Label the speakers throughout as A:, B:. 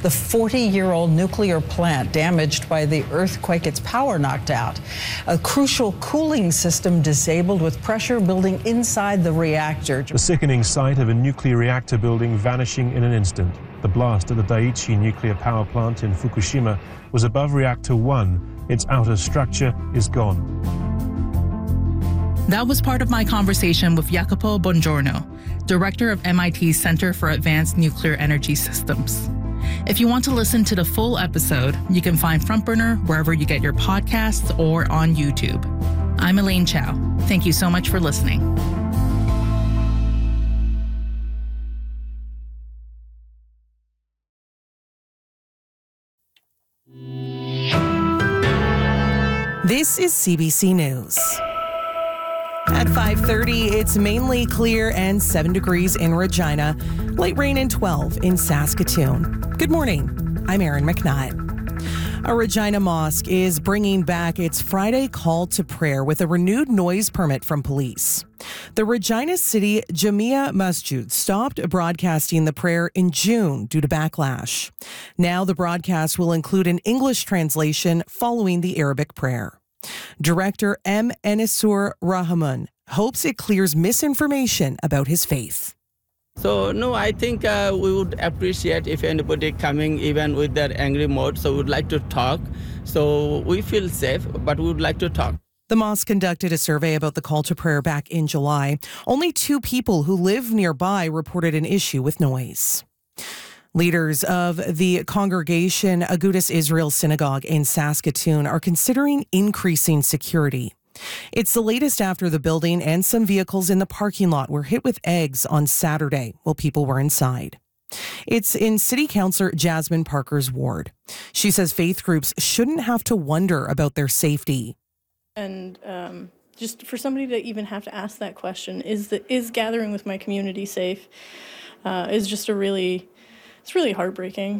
A: The 40-year-old nuclear plant damaged by the earthquake, its power knocked out. A crucial cooling system disabled with pressure building inside the reactor.
B: The sickening sight of a nuclear reactor building vanishing in an instant. The blast at the Daiichi nuclear power plant in Fukushima was above reactor 1. Its outer structure is gone.
C: That was part of my conversation with Jacopo Bongiorno, director of MIT's Center for Advanced Nuclear Energy Systems. If you want to listen to the full episode, you can find Frontburner wherever you get your podcasts or on YouTube. I'm Elaine Chow. Thank you so much for listening.
D: This is CBC News. At 5:30, it's mainly clear and 7 degrees in Regina. Light rain and 12 in Saskatoon. Good morning. I'm Erin McNutt. A Regina mosque is bringing back its Friday call to prayer with a renewed noise permit from police. The Regina City Jamia Masjid stopped broadcasting the prayer in June due to backlash. Now the broadcast will include an English translation following the Arabic prayer. Director M. Enisur Rahman hopes it clears misinformation about his faith.
E: So, no, I think we would appreciate if anybody coming even with that angry mode. So we would like to talk. So we feel safe, but we would like to talk.
D: The mosque conducted a survey about the call to prayer back in July. Only 2 people who live nearby reported an issue with noise. Leaders of the Congregation Agudas Israel Synagogue in Saskatoon are considering increasing security. It's the latest after the building and some vehicles in the parking lot were hit with eggs on Saturday while people were inside. It's in City Councillor Jasmine Parker's ward. She says faith groups shouldn't have to wonder about their safety.
F: And just for somebody to even have to ask that question, is gathering with my community safe, is just it's really heartbreaking,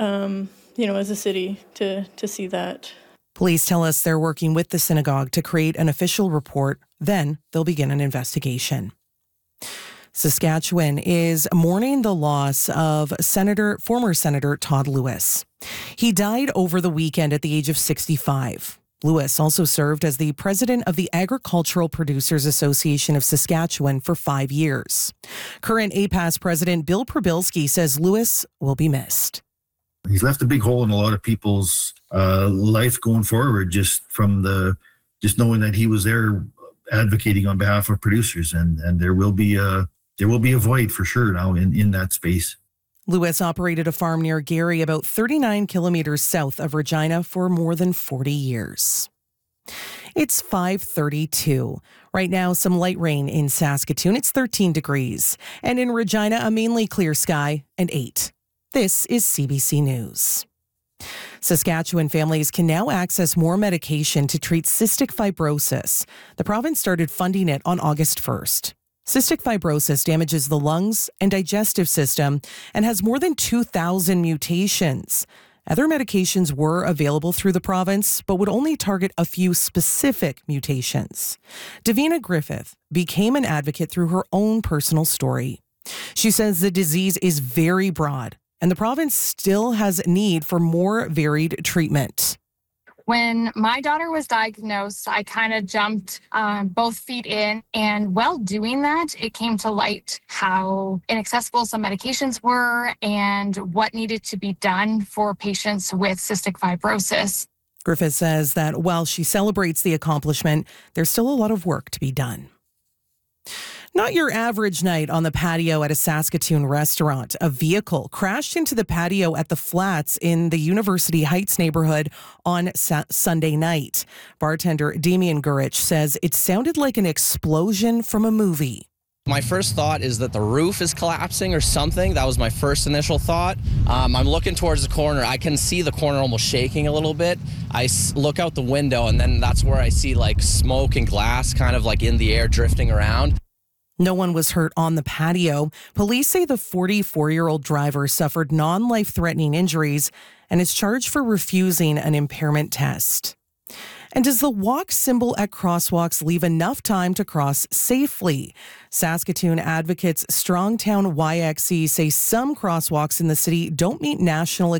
F: as a city to see that.
D: Police tell us they're working with the synagogue to create an official report. Then they'll begin an investigation. Saskatchewan is mourning the loss of former Senator Todd Lewis. He died over the weekend at the age of 65. Lewis also served as the president of the Agricultural Producers Association of Saskatchewan for 5 years. Current APAS president Bill Przybylski says Lewis will be missed.
G: He's left a big hole in a lot of people's life going forward, just knowing that he was there advocating on behalf of producers, and there will be a void for sure now in that space.
D: Lewis operated a farm near Gary, about 39 kilometers south of Regina, for more than 40 years. It's 5:32. Right now, some light rain in Saskatoon. It's 13 degrees. And in Regina, a mainly clear sky and 8. This is CBC News. Saskatchewan families can now access more medication to treat cystic fibrosis. The province started funding it on August 1st. Cystic fibrosis damages the lungs and digestive system and has more than 2,000 mutations. Other medications were available through the province, but would only target a few specific mutations. Davina Griffith became an advocate through her own personal story. She says the disease is very broad, and the province still has need for more varied treatment.
H: When my daughter was diagnosed, I kind of jumped both feet in, and while doing that, it came to light how inaccessible some medications were and what needed to be done for patients with cystic fibrosis.
D: Griffith says that while she celebrates the accomplishment, there's still a lot of work to be done. Not your average night on the patio at a Saskatoon restaurant. A vehicle crashed into the patio at the Flats in the University Heights neighborhood on Sunday night. Bartender Damian Gurich says it sounded like an explosion from a movie.
I: My first thought is that the roof is collapsing or something. That was my first initial thought. I'm looking towards the corner. I can see the corner almost shaking a little bit. I look out the window, and then that's where I see like smoke and glass kind of like in the air drifting around.
D: No one was hurt on the patio. Police say the 44-year-old driver suffered non-life-threatening injuries and is charged for refusing an impairment test. And does the walk symbol at crosswalks leave enough time to cross safely? Saskatoon advocates Strongtown YXE say some crosswalks in the city don't meet national